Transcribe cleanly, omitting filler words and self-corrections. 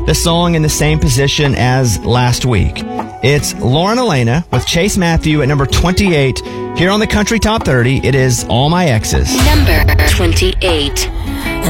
the song in the same position as last week. It's Lauren Elena with Chase Matthew at number 28. Here on the Country Top 30, it is All My Exes. Number 28.